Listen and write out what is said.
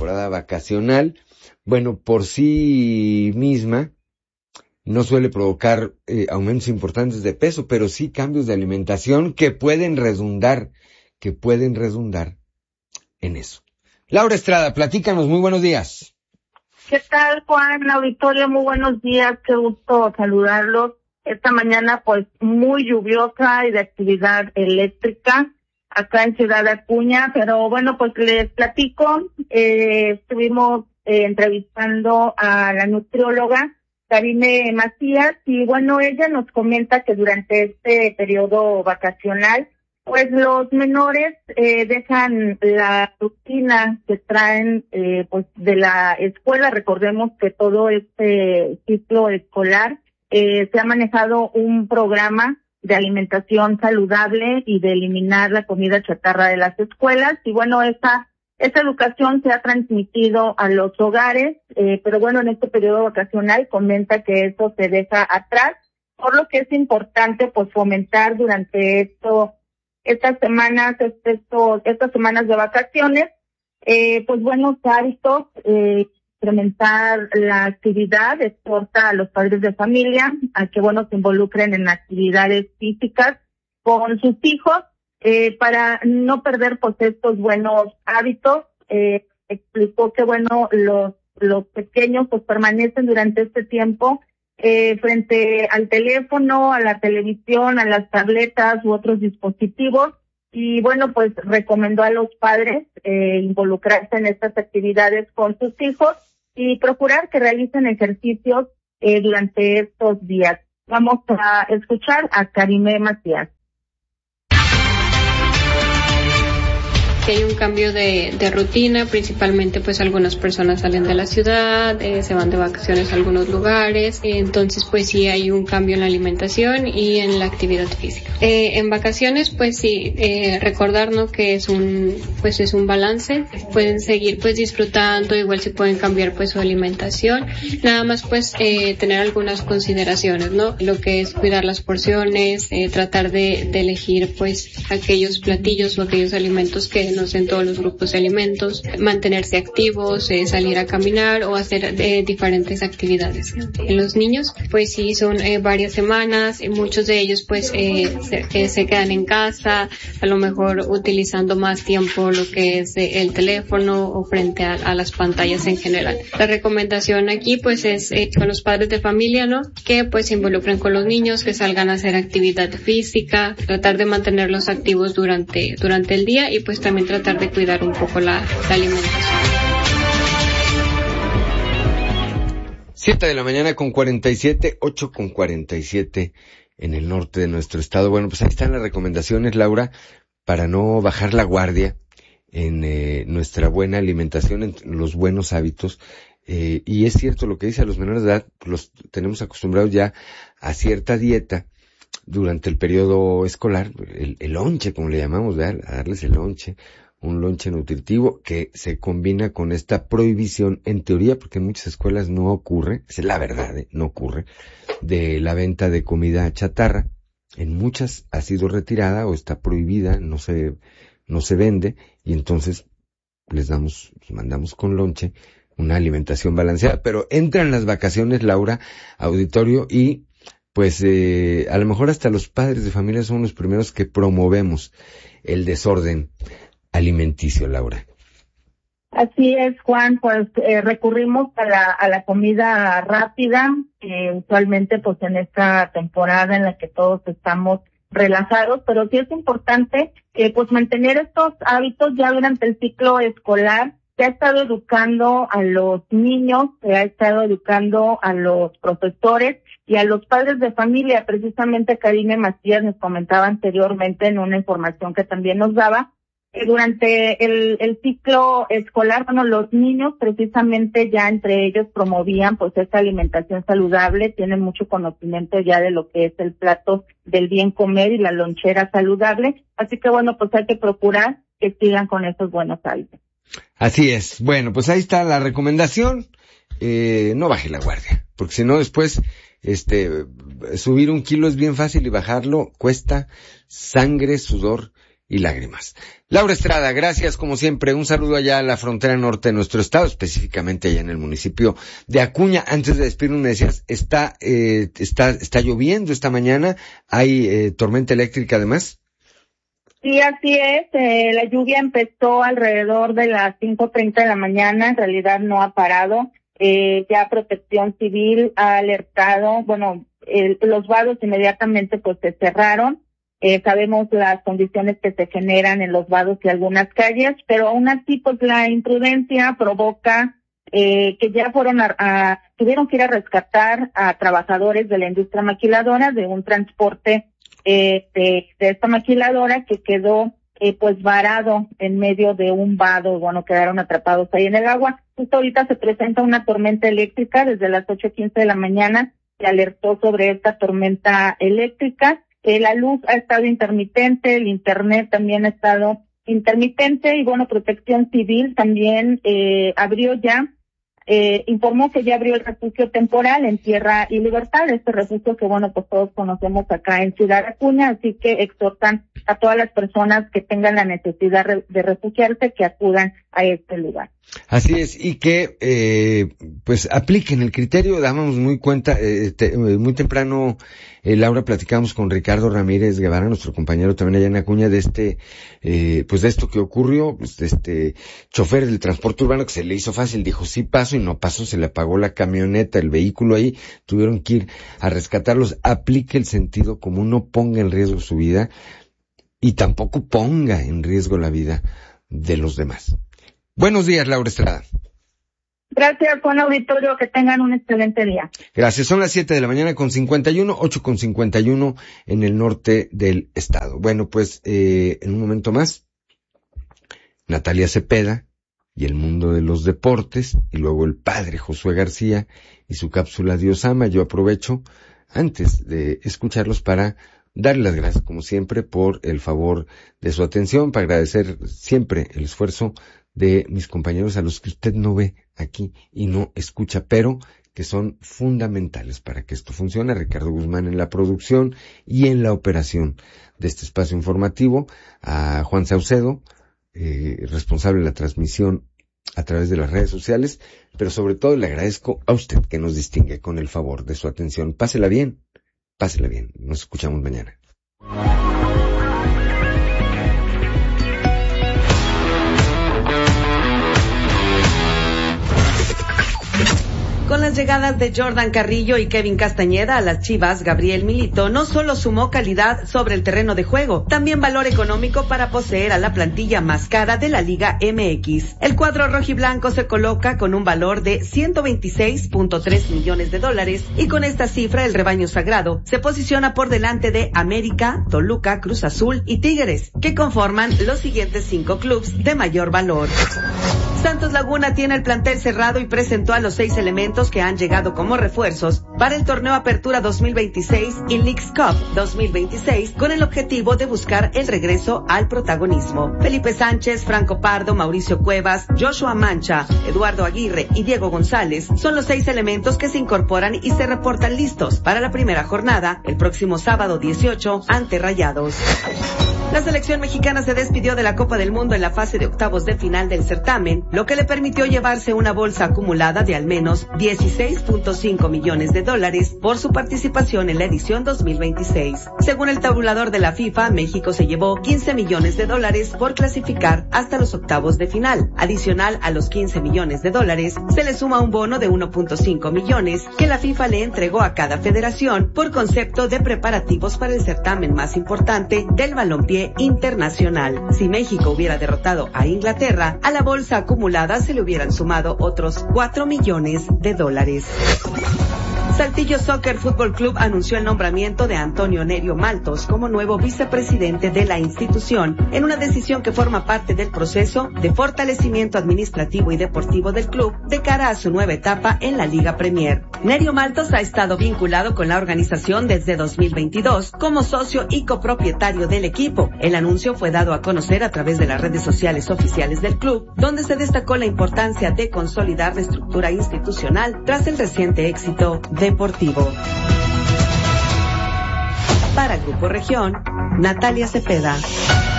temporada vacacional, bueno, por sí misma no suele provocar aumentos importantes de peso, pero sí cambios de alimentación que pueden redundar en eso. Laura Estrada, platícanos, muy buenos días. ¿Qué tal, Juan? Auditorio, muy buenos días, qué gusto saludarlos. Esta mañana, pues, muy lluviosa y de actividad eléctrica acá en Ciudad Acuña, pero bueno, pues les platico, estuvimos entrevistando a la nutrióloga Karime Macías y bueno, ella nos comenta que durante este periodo vacacional, pues los menores dejan la rutina que traen pues de la escuela. Recordemos que todo este ciclo escolar se ha manejado un programa de alimentación saludable y de eliminar la comida chatarra de las escuelas y bueno, esta educación se ha transmitido a los hogares, pero bueno, en este periodo vacacional comenta que eso se deja atrás, por lo que es importante pues fomentar durante estas semanas de vacaciones, pues buenos hábitos, incrementar la actividad, exhorta a los padres de familia a que bueno se involucren en actividades físicas con sus hijos, para no perder pues estos buenos hábitos. Explicó que bueno, los pequeños pues permanecen durante este tiempo frente al teléfono, a la televisión, a las tabletas u otros dispositivos y bueno, pues recomendó a los padres involucrarse en estas actividades con sus hijos y procurar que realicen ejercicios durante estos días. Vamos a escuchar a Karime Macías. Que hay un cambio de rutina, principalmente pues algunas personas salen de la ciudad, se van de vacaciones a algunos lugares, entonces pues sí hay un cambio en la alimentación y en la actividad física. En vacaciones pues sí, recordarnos que es un balance, pueden seguir pues disfrutando, igual se pueden cambiar pues su alimentación, nada más pues tener algunas consideraciones, ¿no? Lo que es cuidar las porciones, tratar de elegir pues aquellos platillos o aquellos alimentos que no en todos los grupos de alimentos, mantenerse activos, salir a caminar o hacer diferentes actividades. En los niños, pues sí, son varias semanas, muchos de ellos pues se quedan en casa, a lo mejor utilizando más tiempo lo que es el teléfono o frente a las pantallas en general. La recomendación aquí pues es con los padres de familia, ¿no? Que pues se involucren con los niños, que salgan a hacer actividad física, tratar de mantenerlos activos durante el día y pues también tratar de cuidar un poco la alimentación. 7 de la mañana con 47, 8 con 47 en el norte de nuestro estado. Bueno, pues ahí están las recomendaciones, Laura, para no bajar la guardia en nuestra buena alimentación, en los buenos hábitos. Y es cierto lo que dice, a los menores de edad los tenemos acostumbrados ya a cierta dieta durante el periodo escolar, el lonche, como le llamamos, ¿verdad? A darles el lonche, un lonche nutritivo que se combina con esta prohibición, en teoría, porque en muchas escuelas no ocurre, es la verdad, no ocurre, de la venta de comida chatarra. En muchas ha sido retirada o está prohibida, no se vende, y entonces mandamos con lonche una alimentación balanceada. Pero entran las vacaciones, Laura, auditorio, y pues a lo mejor hasta los padres de familia son los primeros que promovemos el desorden alimenticio, Laura. Así es, Juan, pues recurrimos a la comida rápida, usualmente pues en esta temporada en la que todos estamos relajados, pero sí es importante pues mantener estos hábitos ya durante el ciclo escolar. Se ha estado educando a los niños, se ha estado educando a los profesores y a los padres de familia. Precisamente Karime Macías nos comentaba anteriormente en una información que también nos daba, durante el ciclo escolar, bueno, los niños precisamente ya entre ellos promovían pues esta alimentación saludable, tienen mucho conocimiento ya de lo que es el plato del bien comer y la lonchera saludable, así que bueno, pues hay que procurar que sigan con esos buenos hábitos. Así es. Bueno, pues ahí está la recomendación. No baje la guardia, porque si no después, subir 1 kilo es bien fácil y bajarlo cuesta sangre, sudor y lágrimas. Laura Estrada, gracias como siempre. Un saludo allá a la frontera norte de nuestro estado, específicamente allá en el municipio de Acuña. Antes de despedirnos me decías, está lloviendo esta mañana, hay tormenta eléctrica además. Sí, así es. La lluvia empezó alrededor de las 5:30 de la mañana. En realidad no ha parado. Ya Protección Civil ha alertado. Los vados inmediatamente pues se cerraron. Sabemos las condiciones que se generan en los vados y algunas calles, pero aún así pues la imprudencia provoca que ya tuvieron que ir a rescatar a trabajadores de la industria maquiladora de un transporte de esta maquiladora que quedó pues varado en medio de un vado. Quedaron atrapados ahí en el agua. Justo ahorita se presenta una tormenta eléctrica desde las 8:15 de la mañana. Se alertó sobre esta tormenta eléctrica. La luz ha estado intermitente, el internet también ha estado intermitente y Protección Civil también abrió ya. Informó que ya abrió el refugio temporal en Tierra y Libertad, este refugio que pues todos conocemos acá en Ciudad Acuña, así que exhortan a todas las personas que tengan la necesidad de refugiarse que acudan a este lugar. Así es, y que pues apliquen el criterio. Dábamos muy muy temprano, Laura, platicamos con Ricardo Ramírez Guevara, nuestro compañero también allá en Acuña, de pues de esto que ocurrió, pues de este chofer del transporte urbano que se le hizo fácil, dijo sí paso y no pasó, se le apagó la camioneta, el vehículo ahí, tuvieron que ir a rescatarlos. Aplique el sentido común, no ponga en riesgo su vida y tampoco ponga en riesgo la vida de los demás. Buenos días, Laura Estrada. Gracias, Juan Auditorio, que tengan un excelente día. Gracias, son las 7 de la mañana con 51, 8:51 en el norte del estado. Pues en un momento más, Natalia Cepeda y el mundo de los deportes, y luego el padre Josué García y su cápsula Dios ama. Yo aprovecho, antes de escucharlos, para darle las gracias, como siempre, por el favor de su atención, para agradecer siempre el esfuerzo de mis compañeros a los que usted no ve aquí y no escucha, pero que son fundamentales para que esto funcione. Ricardo Guzmán en la producción y en la operación de este espacio informativo, a Juan Saucedo, responsable de la transmisión a través de las redes sociales, pero sobre todo le agradezco a usted que nos distingue con el favor de su atención. Pásela bien, nos escuchamos mañana. Con las llegadas de Jordan Carrillo y Kevin Castañeda a las Chivas, Gabriel Milito no solo sumó calidad sobre el terreno de juego, también valor económico para poseer a la plantilla más cara de la Liga MX. El cuadro rojiblanco se coloca con un valor de $126.3 millones y con esta cifra el rebaño sagrado se posiciona por delante de América, Toluca, Cruz Azul y Tigres, que conforman los siguientes 5 clubes de mayor valor. Santos Laguna tiene el plantel cerrado y presentó a los 6 elementos que han llegado como refuerzos para el torneo Apertura 2026 y Leagues Cup 2026 con el objetivo de buscar el regreso al protagonismo. Felipe Sánchez, Franco Pardo, Mauricio Cuevas, Joshua Mancha, Eduardo Aguirre y Diego González son los 6 elementos que se incorporan y se reportan listos para la primera jornada el próximo sábado 18 ante Rayados. La selección mexicana se despidió de la Copa del Mundo en la fase de octavos de final del certamen, lo que le permitió llevarse una bolsa acumulada de al menos $16.5 millones por su participación en la edición 2026. Según el tabulador de la FIFA, México se llevó $15 millones por clasificar hasta los octavos de final. Adicional a los $15 millones, se le suma un bono de 1.5 millones que la FIFA le entregó a cada federación por concepto de preparativos para el certamen más importante del balompié internacional. Si México hubiera derrotado a Inglaterra, a la bolsa acumulada se le hubieran sumado otros $4 millones. Saltillo Soccer Fútbol Club anunció el nombramiento de Antonio Nerio Maltos como nuevo vicepresidente de la institución, en una decisión que forma parte del proceso de fortalecimiento administrativo y deportivo del club de cara a su nueva etapa en la Liga Premier. Nerio Maltos ha estado vinculado con la organización desde 2022 como socio y copropietario del equipo. El anuncio fue dado a conocer a través de las redes sociales oficiales del club, donde se destacó la importancia de consolidar la estructura institucional tras el reciente éxito deportivo. Para Grupo Región, Natalia Cepeda.